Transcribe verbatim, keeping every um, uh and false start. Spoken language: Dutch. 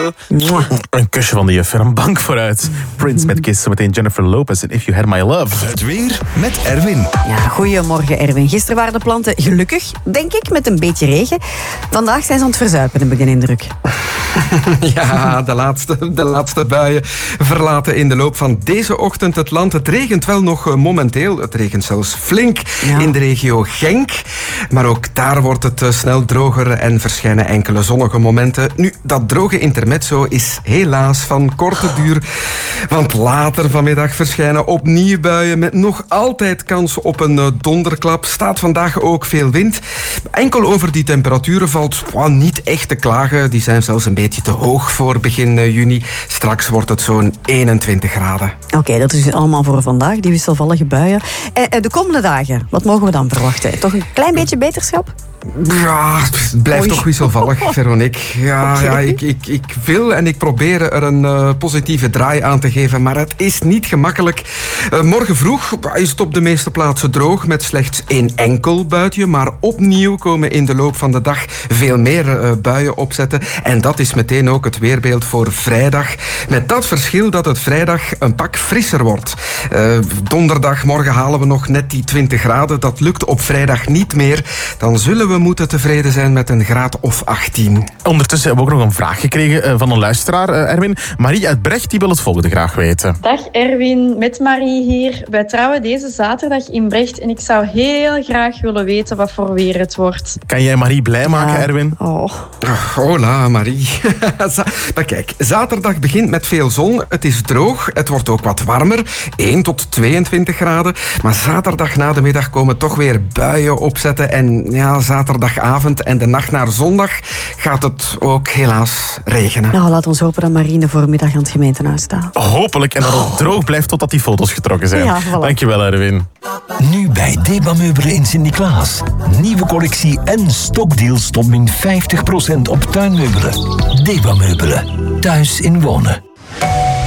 Een kusje van de juffer, een bank vooruit. Prince met Kiss, zometeen Jennifer Lopez en If You Had My Love. Het weer met Erwin. Ja, goedemorgen Erwin. Gisteren waren de planten gelukkig, denk ik, met een beetje regen. Vandaag zijn ze aan het verzuipen, heb ik de indruk. Ja, de laatste, de laatste buien verlaten in de loop van deze ochtend het land. Het regent wel nog momenteel. Het regent zelfs flink ja. in de regio Genk. Maar ook daar wordt het snel droger en verschijnen enkele zonnige momenten. Nu, dat droge intermezzo is helaas van korte duur. Want later vanmiddag verschijnen opnieuw buien met nog altijd kans op een donderklap. Staat vandaag ook veel wind. Enkel over die temperaturen valt well, niet echt te klagen. Die zijn zelfs een beetje te hoog voor begin juni. Straks wordt het zo'n eenentwintig graden. Oké, okay, dat is dus allemaal voor vandaag, die wisselvallige buien. En de komende dagen, wat mogen we dan verwachten? Toch een klein beetje beterschap? Ja, het blijft Oei. toch wisselvallig, Veronique. Ja, okay. ja ik, ik, ik wil en ik probeer er een uh, positieve draai aan te geven, maar het is niet gemakkelijk. Uh, morgen vroeg is het op de meeste plaatsen droog, met slechts één enkel buitje, maar opnieuw komen in de loop van de dag veel meer uh, buien opzetten. En dat is meteen ook het weerbeeld voor vrijdag. Met dat verschil dat het vrijdag een pak frisser wordt. Uh, donderdag, morgen halen we nog net die twintig graden. Dat lukt op vrijdag niet meer. Dan zullen we moeten tevreden zijn met een graad of achttien. Ondertussen hebben we ook nog een vraag gekregen van een luisteraar, Erwin. Marie uit Brecht die wil het volgende graag weten. Dag Erwin, met Marie hier. Wij trouwen deze zaterdag in Brecht en ik zou heel graag willen weten wat voor weer het wordt. Kan jij Marie blij maken, ja. Erwin? Oh. Hola, Marie. Maar kijk, zaterdag begint met veel zon. Het is droog, het wordt ook wat warmer. één tot tweeëntwintig graden. Maar zaterdag na de middag komen toch weer buien opzetten. En ja, zaterdagavond en de nacht naar zondag gaat het ook helaas regenen. Nou, laat ons hopen dat Marie in de voormiddag aan het gemeentehuis staat. Hopelijk, en dat het oh. droog blijft totdat die foto's getrokken zijn. Ja, voilà. Dankjewel, Erwin. Nu bij Deba Meubelen in Sint-Niklaas. Nieuwe collectie en stokdeals tot min vijftig procent op tuinmeubelen. Deba Meubelen. Thuis in wonen.